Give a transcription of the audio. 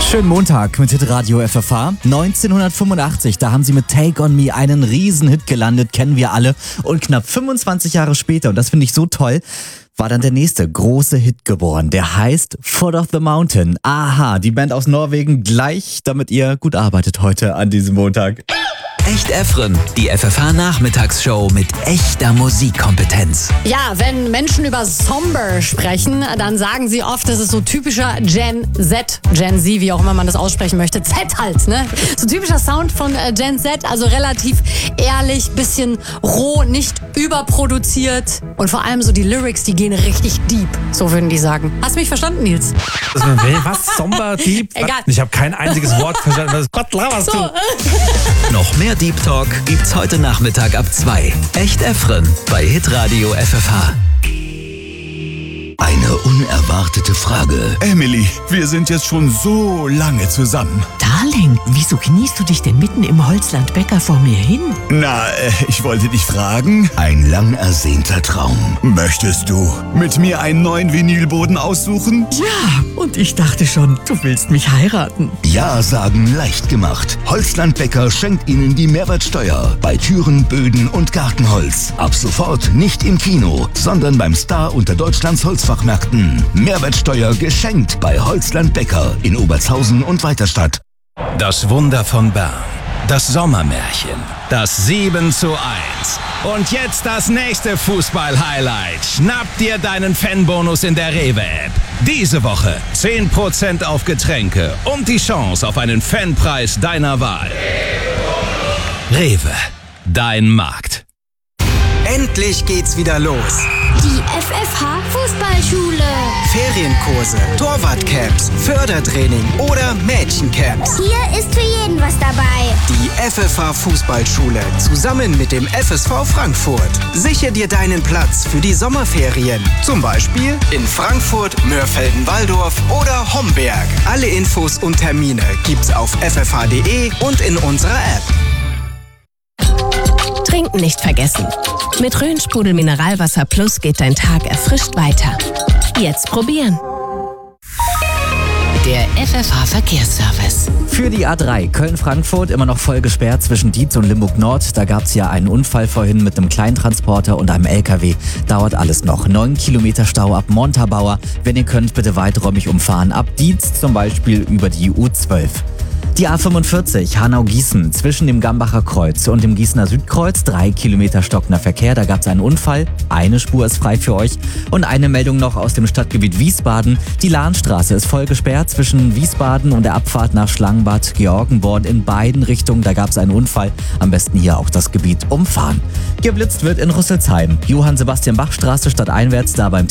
Schönen Montag mit Hitradio FFH. 1985, da haben sie mit Take On Me einen Riesenhit gelandet, kennen wir alle. Und knapp 25 Jahre später, und das finde ich so toll, war dann der nächste große Hit geboren. Der heißt Foot of the Mountain. Aha, die Band aus Norwegen gleich, damit ihr gut arbeitet heute an diesem Montag. Echt Efren, die FFH-Nachmittagsshow mit echter Musikkompetenz. Ja, wenn Menschen über Somber sprechen, dann sagen sie oft, das ist so typischer Gen Z, wie auch immer man das aussprechen möchte. Z halt, ne? So typischer Sound von Gen Z, also relativ ehrlich, bisschen roh, nicht überproduziert. Und vor allem so die Lyrics, die gehen richtig deep, so würden die sagen. Hast du mich verstanden, Nils? Was? Somber, deep? Egal. Ich habe kein einziges Wort verstanden. Was Gott laberst du? Noch mehr Deep Talk gibt's heute Nachmittag ab 2. Echt Efren bei Hitradio FFH. Eine unerwartete Frage. Emily, wir sind jetzt schon so lange zusammen. Darling, wieso kniest du dich denn mitten im Holzland-Bäcker vor mir hin? Na, ich wollte dich fragen, Ein lang ersehnter Traum. möchtest du mit mir einen neuen Vinylboden aussuchen? Ja, und ich dachte schon, du willst mich heiraten. Ja sagen leicht gemacht. Holzland-Bäcker schenkt Ihnen die Mehrwertsteuer bei Türen, Böden und Gartenholz. Ab sofort nicht im Kino, sondern beim Star unter Deutschlands Holzfachmärkten. Mehrwertsteuer geschenkt bei Holzland-Bäcker in Obertshausen und Weiterstadt. Das Wunder von Bern. Das Sommermärchen. Das 7:1. Und jetzt das nächste Fußball-Highlight. Schnapp dir deinen Fanbonus in der Rewe-App. Diese Woche 10% auf Getränke und die Chance auf einen Fanpreis deiner Wahl. Rewe. Dein Markt. Endlich geht's wieder los. Die FFH Fußballschule. Ferienkurse, Torwartcamps, Fördertraining oder Mädchencamps. Hier ist für jeden was dabei. Die FFH Fußballschule zusammen mit dem FSV Frankfurt. Sichere dir deinen Platz für die Sommerferien. Zum Beispiel in Frankfurt, Mörfelden-Walldorf oder Homberg. Alle Infos und Termine gibt's auf ffh.de und in unserer App. Trinken nicht vergessen. Mit Rhön-Sprudel Mineralwasser Plus geht dein Tag erfrischt weiter. Jetzt probieren. Der FFH Verkehrsservice. Für die A3 Köln-Frankfurt immer noch voll gesperrt zwischen Dietz und Limburg-Nord. Da gab es ja einen Unfall vorhin mit einem Kleintransporter und einem LKW. Dauert alles noch. 9 Kilometer Stau ab Montabaur. Wenn ihr könnt, bitte weiträumig umfahren. Ab Dietz zum Beispiel über die U12. Die A45 Hanau-Gießen zwischen dem Gambacher Kreuz und dem Gießener Südkreuz. 3 Kilometer stockender Verkehr, da gab es einen Unfall. Eine Spur ist frei für euch. Und eine Meldung noch aus dem Stadtgebiet Wiesbaden. Die Lahnstraße ist voll gesperrt zwischen Wiesbaden und der Abfahrt nach Schlangenbad Georgenborn in beiden Richtungen. Da gab es einen Unfall. Am besten hier auch das Gebiet umfahren. Geblitzt wird in Rüsselsheim. Johann-Sebastian-Bach-Straße stadteinwärts, da beim